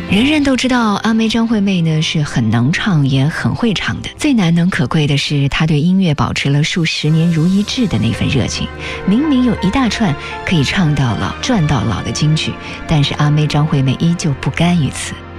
人人都知道阿妹张惠妹呢是很能唱也很会唱的，最难能可贵的是她对音乐保持了数十年如一日的那份热情。明明有一大串可以唱到老赚到老的金曲，但是阿妹张惠妹依旧不甘于此。